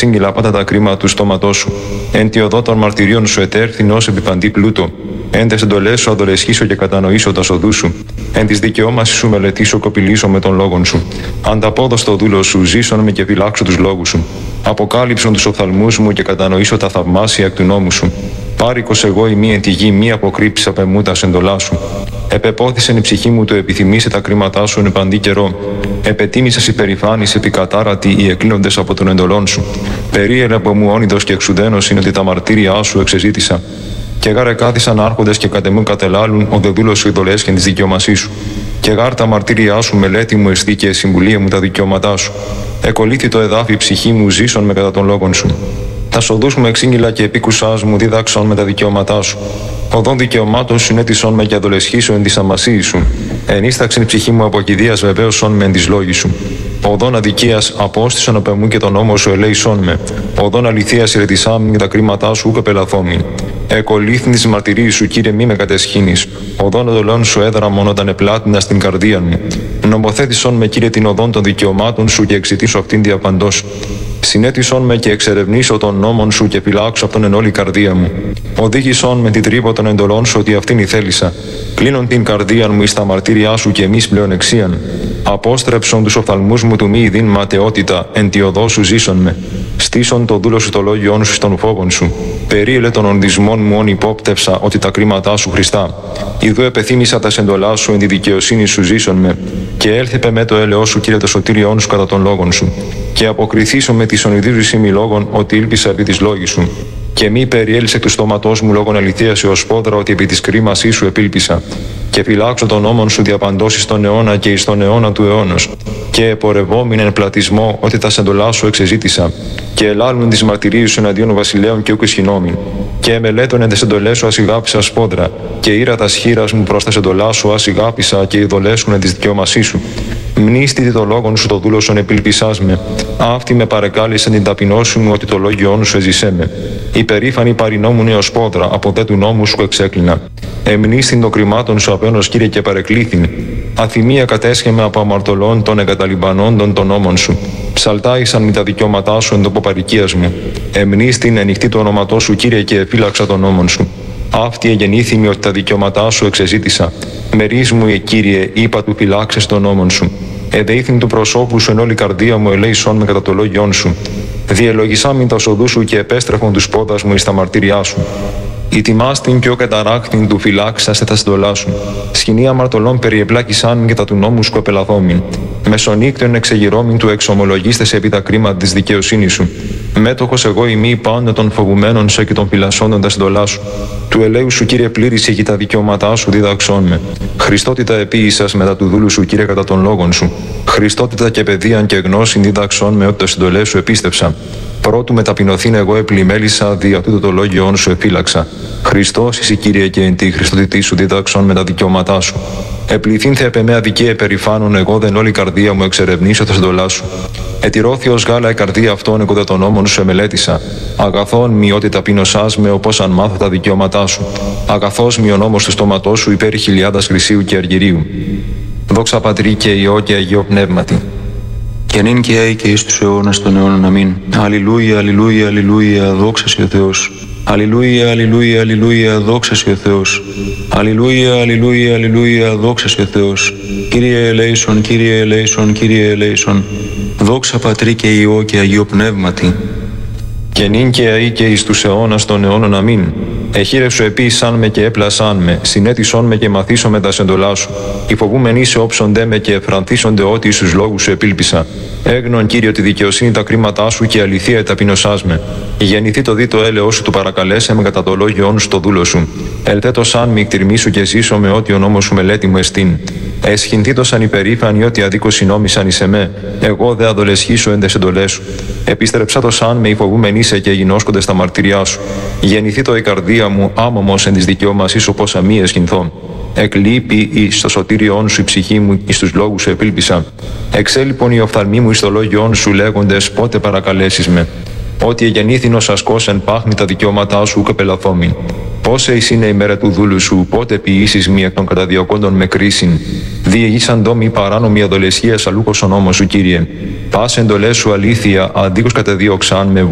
εξήγηλα πάντα τα κρίμα του στόματός σου. Εν τη οδό των μαρτυρίων σου ετέρθην ως επιπαντή πλούτο. Εν τες εντολές σου αδολεσχήσω και κατανοήσω τα οδού σου. Εν της δικαιώμασης σου μελετήσω κοπηλήσω με τον λόγον σου. Ανταπόδος το δούλο σου, ζήσον με και φυλάξω τους λόγους σου. Αποκάλυψον τους οφθαλμούς μου και κατανοήσω τα θαυμάσια εκ του νόμου σου. Πάρικος εγώ η μη εν τη γη, μη αποκρύψεις απ' εμού τα εντολά σου. Επεπόθησεν η ψυχή μου το επιθυμήσε τα κρίματά σου εν παντή καιρό. Επετίμησας υπερηφάνης επικατάρατη οι εκκλίνοντες από τον εντολών σου. Περίελε από μου όνειδος και εξουδένος είναι ότι τα μαρτύρια σου εξεζήτησα. Και γάρε κάθισαν άρχοντες και κατ' εμού κατελάλουν ο δεδούλος σου ειδολέσχεν της δικαιωμασής σου. Και γάρ τα μαρτύρια σου μελέτη μου εστί και συμβουλία μου τα δικαιώματά σου. Εκολύθη το εδάφι ψυχή μου ζήσον με κατά των λόγων σου. Τα σοδούς μου εξήγηλα και επίκουσάς μου δίδαξον με τα δικαιώματά σου. Οδόν δικαιωμάτων συνέτησον με και αδολεσχήσω εν της αμασίης σου. Ενίσταξεν η ψυχή μου από κηδείας βεβαίωσον με εν της λόγης σου. Οδόν αδικίας απόστησον απ' εμού και τον νόμο σου ελέησον με. Οδόν αληθείας ηρετισάμιν και τα κρίματά σου ούκ πελαθόμην. Εκολύθην της μαρτυρίας σου, Κύριε, μη με κατεσχύνεις. Οδόν οδολών σου έδραμον όταν επλάτινα στην καρδία μου. Νομοθέτησον με, Κύριε, την οδόν των δικαιωμάτων σου και εξητήσω αυτήν διαπαντός. Συνέτησον με και εξερευνήσω των νόμων σου και φυλάξω αυτόν εν όλη καρδία μου. Οδήγησον με την τρύπο των εντολών σου ότι αυτήν ηθέλησα. Κλείνον την καρδία μου εις τα μαρτύριά σου και εμείς πλεονεξίαν. Απόστρεψον τους οφθαλμούς μου του μη ειδήν ματαιότητα, εν τη οδό σου ζήσον με. Στήσον το δούλο σου το λόγιόν σου στον φόβον σου. Περίελε των ονδισμών μου όν υπόπτευσα ότι τα κρίματά σου Χριστά. Ιδού επεθύμησα τα σεντολά σου εν τη δικαιοσύνη σου ζήσον με. Και έλθεπε με το έλεος σου, Κύριε, το σωτήριόν σου κατά των λόγων σου. Και αποκριθήσω με τη ονειδίζουσή μη λόγων ότι ήλπισα επί της λόγης σου. Και μη περιέλυσε του στόματός μου λόγων αληθείας έως πόδρα ότι επί της κρίμασής σου επήλπισα. Και φυλάξω τον νόμον σου διαπαντώσεις στον αιώνα και εις τον αιώνα του αιώνος. Και επορευόμην εν πλατισμό ότι τα σεντολά σου εξεζήτησα. Και ελάλουν τις μαρτυρίες σου εναντίον βασιλέων και ούκ ισχυνόμην. Και εμελέτων εν τες εντολές σου ασυγάπησα σπόδρα. Και ήρα τα σχήρας μου προς τα σεντολά σου ασυγάπησα και ειδολέσουν εν της δικαιώμασής σου. Μνήστητη το λόγον σου το δούλωσον επιλπισάς με. Αυτή με παρεκάλεσαν την ταπεινώση μου ότι το λόγιόν σου εζησέ με. Υπερήφανη παρινόμουν έως πόδρα, από δε του νόμου σου εξέκλεινα. Εμνήστην των κρυμάτων σου απένος, Κύριε, και παρεκλήθην. Αθυμία κατέσχεμε από αμαρτωλών των εγκαταλειμπανόντων των νόμων σου. Ψαλτάησαν με τα δικαιώματά σου εν τόπο παροικίας μου. Εμνήστην ενοιχτή το όνοματό σου, Κύριε, και εφύλαξα των νόμων σου. Αυτή εγεννήθημη ότι τα δικαιώματά σου εξεζήτησα. Μερείς μου, Κύριε, είπα του φυλάξες των νόμων σου. Εδεήθην του προσώπου σου εν όλη καρδία μου ελέησόν με κατά το λόγιόν σου. Διελογισάμιν τα οδού σου και επέστρεφον τους πόδας μου εις τα μαρτύριά σου. Ητιμάστην και ο καταράχθην του φυλάξασαι τα συντολά σου. Σκηνή αμαρτωλών περιεπλάκησάν και τα του νόμου σου επελαθόμην. Μεσονύκτων εξεγυρώμην του εξομολογίστες επί τα κρίματα της δικαιοσύνης σου. Μέτοχος εγώ ημί πάντα των φοβουμένων σε και των φυλασσόντων τα συντολά σου. Του ελέου σου, Κύριε, πλήρησε και τα δικαιώματά σου διδαξών με. Χριστότητα επίησας μετά του δούλου σου, Κύριε, κατά των λόγων σου. Χριστότητα και παιδείαν και γνώσιν διδαξών με ότι τα συντολές σου επίστεψα. Πρώτου με ταπεινωθήν εγώ επλημέλησα, δια τούτο το λόγιόν σου εφύλαξα. Χριστός εσύ, Κύριε, και εν τη Χριστότητή σου διδάξον με τα δικαιώματά σου. Επληθήν θε επ' εμέ δικαία περηφάνων, εγώ δεν όλη καρδία μου εξερευνήσω τα συντολά σου. Ετηρώθη ως γάλα η καρδία αυτών, εγώ δε των νόμων σου εμελέτησα. Αγαθόν μη ότι ταπεινωσάς με, όπως αν μάθω τα δικαιώματά σου. Αγαθός μη ο νόμος του στόματός σου υπέρ χιλιάδας χρυσίου και αργυρίου. Δόξα Πατρί και Υιό και Αγίο Πνεύματι. Και νυν και αεί και εις τους αιώνας των αιώνων. Αμήν. Αλληλούια, αλληλούια, αλληλούια, δόξα σοι ο Θεός. Αλληλούια, αλληλούια, αλληλούια, δόξα σοι ο Θεός. Αλληλούια, αλληλούια, αλληλούια, δόξα σοι ο Θεός. Κύριε ελέησον, Κύριε ελέησον, Κύριε ελέησον. Δόξα Πατρί και Υιό και Αγίο Πνεύματι. Και νυν και αεί και εις τους αιώνας των αιώνων. Αμήν. Εχείρευσου επίησαν με και έπλασαν με, συνέτησον με και μαθήσον με τα σεντολά σου. Οι φοβούμενοι σε όψονται με και εφρανθίσονται ότι εις τους λόγους σου επήλπισα. Έγνον, Κύριε, τη δικαιοσύνη τα κρίματά σου και αληθεία ταπεινωσάς με. Γεννηθεί το δίτο έλεος σου του παρακαλέσε με κατά το λόγιόν σου το δούλο σου. Ελθέτω σαν μη εκτιρμήσου και ζήσω με ότι ο νόμος σου μελέτη μου εστίν. Εσχυνθήτω σαν υπερήφανοι ότι αδίκως συνόμησαν εις εμέ. Εγώ δε αδολεσχήσω εν τες εντολές σου. Επίστρεψά το σαν με υφοβούμενοι σε και γινώσκονται στα μαρτυριά σου. Γεννηθεί το η καρδία μου άμωμος εν της δικαιώμασής σου πόσα μη εσχυνθώ. Εκλείπει εις το σωτήριόν σου η ψυχή μου, εις τους λόγους σου επήλπισα. Εξέλιπον οι οφθαλμοί μου εις το λόγιόν σου λέγοντες πότε παρακαλέσεις με. Ότι εγεννήθην ως ασκός εν πάχνη τα δικαιώματά σου ουκ πελαθόμην. Πόσε εις είναι η μέρα του δούλου σου, πότε ποιήσεις μία εκ των καταδιωκόντων με κρίσιν. Διηγήσαν τόμοι παράνομη αδολεσχία αλούκος ο νόμος σου, Κύριε. Πας εντολές σου αλήθεια, αντίκως κατεδίωξαν με